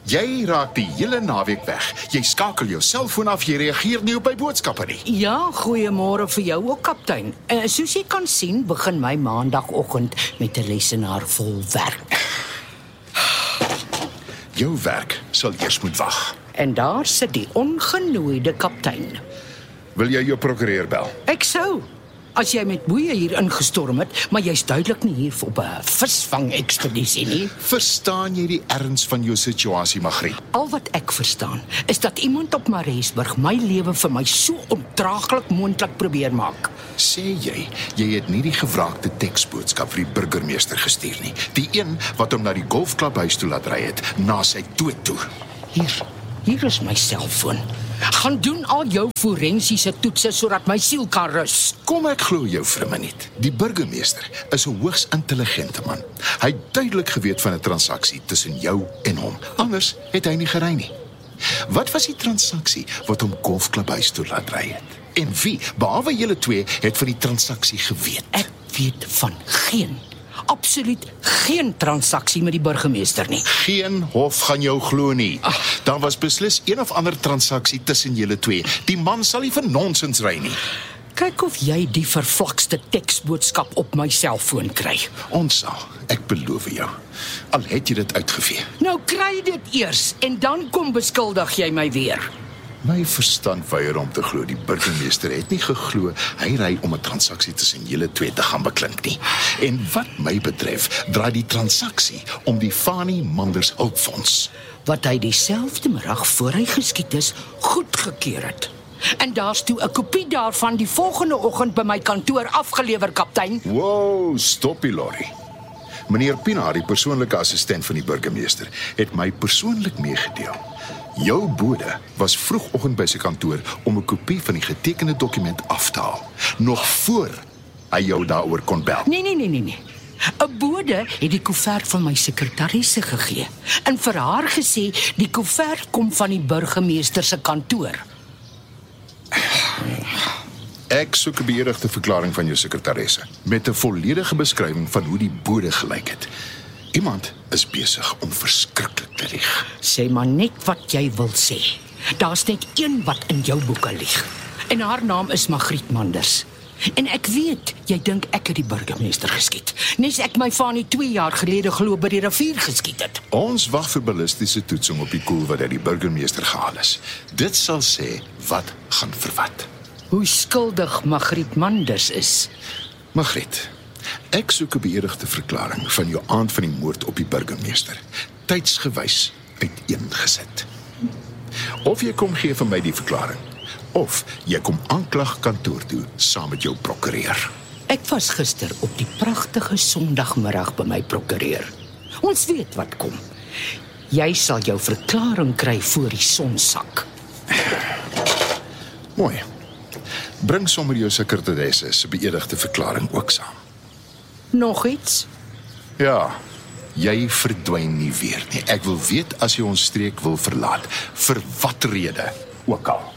Jy raak die hele naweek weg. Jy skakel jou selfoon af, jy reageer nie op my boodskappe nie. Ja, goeiemôre vir jou ook, kaptein. Soos jy kan sien, begin my maandagoggend met 'n lesenaar vol werk. Jou werk sal eers moet wag. En daar sit die ongenooide kaptein. Wil jy jou prokureur bel? Ek sou, as jy met boeie hier ingestorm het, maar jy's duidelik nie hier op 'n visvang-ekspedisie nie. Verstaan jy die erns van jou situasie, Magriet? Al wat ek verstaan, is dat iemand op Mariesburg my lewe vir my so ontraaglik moontlik probeer maak. Sê jy het nie die gevraagde teksboodskap vir die burgemeester gestuur nie. Die een wat hom na die golfklubhuis toe laat ry het, na sy dood toe. Hier is my selfoon. Gaan doen al jou forensiese toetse sodat my siel kan rus. Kom ek glo jou vir 'n minuut. Die burgemeester is 'n hoogs intelligente man. Hy het duidelik geweet van 'n transaksie tussen jou en hom. Anders het hy nie gery nie. Wat was die transaksie wat hom golfklubhuis toe laat ry het? En wie, behalwe julle twee, het van die transaksie geweet? Ek weet van absoluut geen transaksie met die burgemeester nie. Geen hof gaan jou glo nie. Daar was beslis een of ander transaksie tussen julle twee. Die man sal nie vir nonsens ry nie. Kyk of jy die vervlakste teksboodskap op my selfoon kry. Ons sal, ek beloof jou. Al het jy dit uitgevee. Nou kry dit eers en dan kom beskuldig jy my weer. My verstand weier om te glo die burgemeester het nie geglo hy ry om 'n transaksie tussen julle twee te gaan beklink nie. En wat my betref, draai die transaksie om die Fanie Manders Hulpfonds wat hy dieselfde middag voor hy geskiet is, goedgekeur het. En daar's toe 'n kopie daarvan die volgende oggend by my kantoor afgelewer, kaptein. Wow, stoppie Lorry. Meneer Pinaar, die persoonlike assistent van die burgemeester, het my persoonlik meegedeel. Jou bode was vroegoggend by sy kantoor om 'n kopie van die getekende dokument af te haal, nog voor hy jou daaroor kon bel. Nee. 'n Bode het die koevert van my sekretaresse gegee en vir haar gesê die koevert kom van die burgemeester se kantoor. Ek soek 'n beëdigde verklaring van jou sekretaresse met 'n volledige beskrywing van hoe die bode gelyk het. Iemand is besig om verskriklik te lieg. Sê maar net wat jy wil sê. Daar's net een wat in jou boeke lieg. En haar naam is Magriet Manders. En ek weet, jy dink ek het die burgemeester geskiet. Nes ek my Fanie 2 jaar gelede glo by die rivier geskiet het. Ons wag vir ballistiese toetsing op die koel wat uit die burgemeester gehaal is. Dit sal sê wat gaan vir wat. Hoe skuldig Magriet Manders is. Magriet, ek soek 'n beëdigde verklaring van jou aand van die moord op die burgemeester, tydsgewys uiteengesit. Of jy kom gee vir my die verklaring, of jy kom aanklagkantoor toe saam met jou prokureur. Ek was gister op die pragtige Sondagmiddag by my prokureur. Ons weet wat kom. Jy sal jou verklaring kry voor die son sak. Mooi. Bring sommer jou sekretaresse se beëdigde verklaring ook saam. Nog iets? Ja, jy verdwyn nie weer nie. Ek wil weet as jy ons streek wil verlaat, vir watter rede ook al.